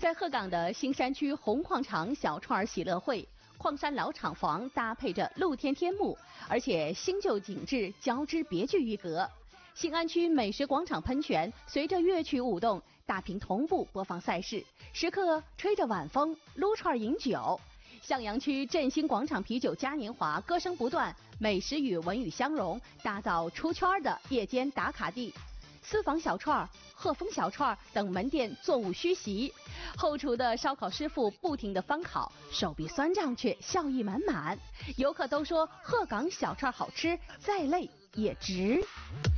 在鹤岗的新山区红矿场小串喜乐汇，矿山老厂房搭配着露天天幕，而且新旧景致交织，别具一格。新安区美食广场喷泉随着乐曲舞动，大屏同步播放赛事，食客吹着晚风撸串饮酒。向阳区振兴广场啤酒嘉年华歌声不断，美食与文娱相融，打造出圈的夜间打卡地。私房小串、鹤峰小串等门店座无虚席，后厨的烧烤师傅不停地翻烤，手臂酸胀却笑意满满。游客都说鹤岗小串好吃，再累也值。